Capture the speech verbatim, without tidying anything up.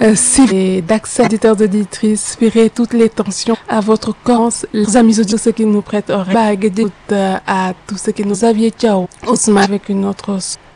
Euh, si d'accès auditeurs auditrices, virez toutes les tensions à votre corps, les amis auditeurs, ceux qui nous prêtent oreille, bague d'écoute euh, à tous ceux qui nous aviez ciao, Ousmane avec une autre